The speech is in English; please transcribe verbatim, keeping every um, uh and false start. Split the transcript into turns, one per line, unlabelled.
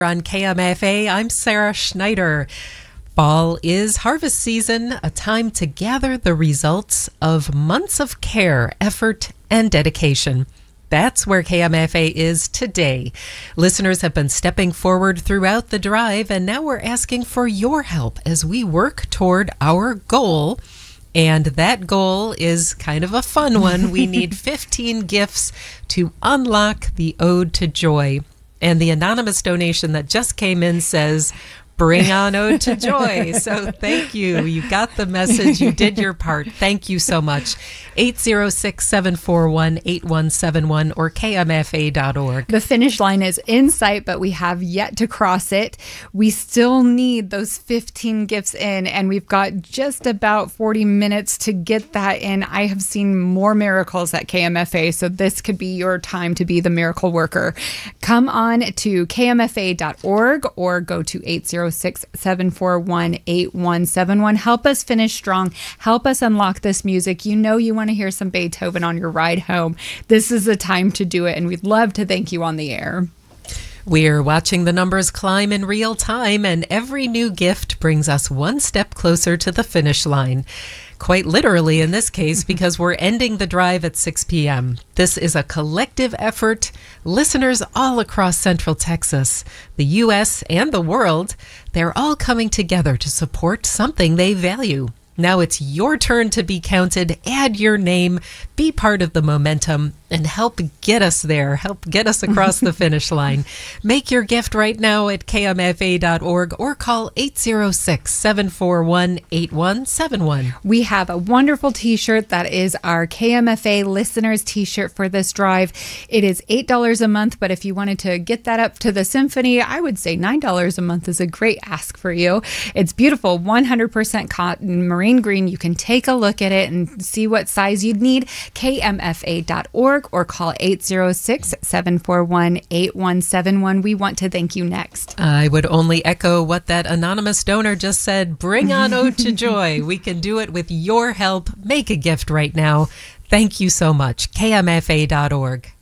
On K M F A, I'm Sarah Schneider. Fall is harvest season, a time to gather the results of months of care, effort, and dedication. That's where K M F A is today. Listeners have been stepping forward throughout the drive, and now we're asking for your help as we work toward our goal. And that goal is kind of a fun one. We need fifteen gifts to unlock the Ode to Joy. And the anonymous donation that just came in says, bring on Ode to Joy. So thank you. You got the message. You did your part. Thank you so much. eight zero six, seven four one, eight one seven one or K M F A dot org.
The finish line is in sight, but we have yet to cross it. We still need those fifteen gifts in, and we've got just about forty minutes to get that in. I have seen more miracles at K M F A, so this could be your time to be the miracle worker. Come on to K M F A dot org or go to eight zero six, seven four one, eight one seven one. Help us finish strong. Help us unlock this music. You know you want to hear some Beethoven on your ride home. This is the time to do it, and we'd love to thank you on the air.
We're watching the numbers climb in real time, and every new gift brings us one step closer to the finish line. Quite literally in this case, because we're ending the drive at six p.m. This is a collective effort. Listeners all across Central Texas, the U S, and the world, they're all coming together to support something they value. Now it's your turn to be counted. Add your name, be part of the momentum, and help get us there. Help get us across the finish line. Make your gift right now at K M F A dot org or call eight zero six, seven four one, eight one seven one.
We have a wonderful t-shirt that is our K M F A listeners t-shirt for this drive. It is eight dollars a month, but if you wanted to get that up to the symphony, I would say nine dollars a month is a great ask for you. It's beautiful, one hundred percent cotton, marine green. You can take a look at it and see what size you'd need. K M F A dot org or call eight zero six, seven four one, eight one seven one. We want to thank you next.
I would only echo what that anonymous donor just said. Bring on Ode to Joy. We can do it with your help. Make a gift right now. Thank you so much. K M F A dot org.